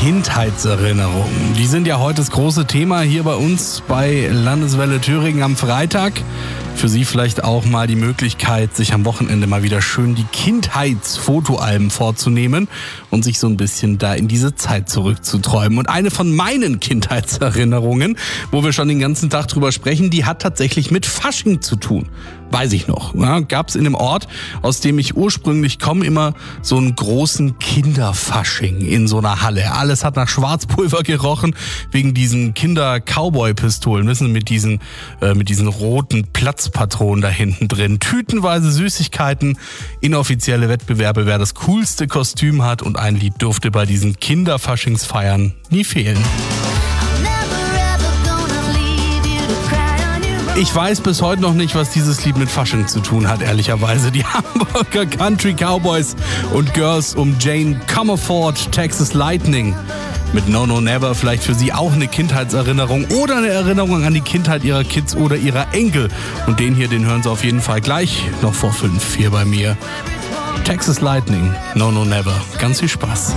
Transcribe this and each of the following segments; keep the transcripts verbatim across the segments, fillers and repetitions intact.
Kindheitserinnerungen. Die sind ja heute das große Thema hier bei uns bei Landeswelle Thüringen am Freitag. Für Sie vielleicht auch mal die Möglichkeit, sich am Wochenende mal wieder schön die Kindheitsfotoalben vorzunehmen und sich so ein bisschen da in diese Zeit zurückzuträumen. Und eine von meinen Kindheitserinnerungen, wo wir schon den ganzen Tag drüber sprechen, die hat tatsächlich mit Fasching zu tun. Weiß ich noch. Ja, gab es in dem Ort, aus dem ich ursprünglich komme, immer so einen großen Kinderfasching in so einer Halle. Alles hat nach Schwarzpulver gerochen, wegen diesen Kinder-Cowboy-Pistolen, wissen Sie, mit diesen, äh, mit diesen roten Platzpatronen da hinten drin. Tütenweise Süßigkeiten, inoffizielle Wettbewerbe, wer das coolste Kostüm hat, und ein Lied durfte bei diesen Kinderfaschingsfeiern nie fehlen. Ich weiß bis heute noch nicht, was dieses Lied mit Fasching zu tun hat, ehrlicherweise. Die Hamburger Country Cowboys und Girls um Jane Comerford, Texas Lightning. Mit No No Never vielleicht für Sie auch eine Kindheitserinnerung oder eine Erinnerung an die Kindheit Ihrer Kids oder Ihrer Enkel. Und den hier, den hören Sie auf jeden Fall gleich noch vor fünf hier bei mir. Texas Lightning, No No Never. Ganz viel Spaß.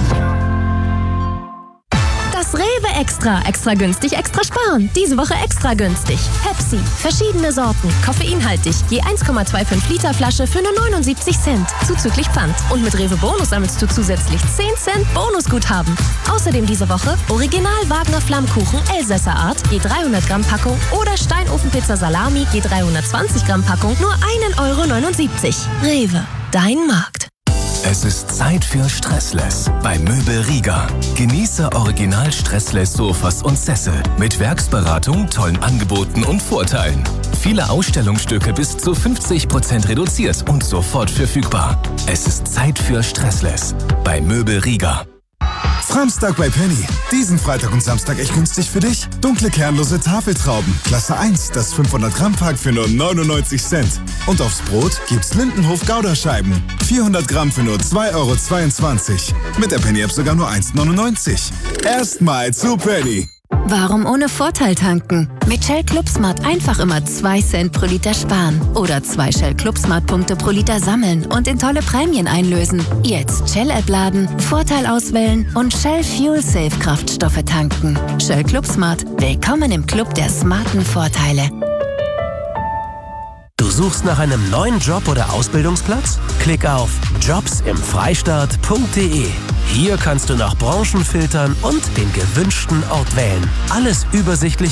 Das Rewe Extra. Extra günstig, extra sparen. Diese Woche extra günstig. Pepsi. Verschiedene Sorten. Koffeinhaltig. Je eins Komma fünfundzwanzig Liter Flasche für nur neunundsiebzig Cent. Zuzüglich Pfand. Und mit Rewe Bonus sammelst du zusätzlich zehn Cent Bonusguthaben. Außerdem diese Woche Original Wagner Flammkuchen Elsässer Art. Je dreihundert Gramm Packung. Oder Steinofenpizza Salami. Je dreihundertzwanzig Gramm Packung. Nur ein Euro neunundsiebzig. Rewe. Dein Markt. Es ist Zeit für Stressless bei Möbel Rieger. Genieße Original Stressless Sofas und Sessel mit Werksberatung, tollen Angeboten und Vorteilen. Viele Ausstellungsstücke bis zu fünfzig Prozent reduziert und sofort verfügbar. Es ist Zeit für Stressless bei Möbel Rieger. Samstag bei Penny. Diesen Freitag und Samstag echt günstig für dich. Dunkle kernlose Tafeltrauben. Klasse eins, das fünfhundert Gramm Pack für nur neunundneunzig Cent. Und aufs Brot gibt's Lindenhof Gouda-Scheiben. vierhundert Gramm für nur zwei Euro zweiundzwanzig. Mit der Penny-App sogar nur eins neunundneunzig. Erstmal zu Penny. Warum ohne Vorteil tanken? Mit Shell ClubSmart einfach immer zwei Cent pro Liter sparen. Oder zwei Shell ClubSmart-Punkte pro Liter sammeln und in tolle Prämien einlösen. Jetzt Shell-App laden, Vorteil auswählen und Shell Fuel Safe Kraftstoffe tanken. Shell ClubSmart. Willkommen im Club der smarten Vorteile. Du suchst nach einem neuen Job oder Ausbildungsplatz? Klick auf jobs im freistaat punkt de. Hier kannst du nach Branchen filtern und den gewünschten Ort wählen. Alles übersichtlich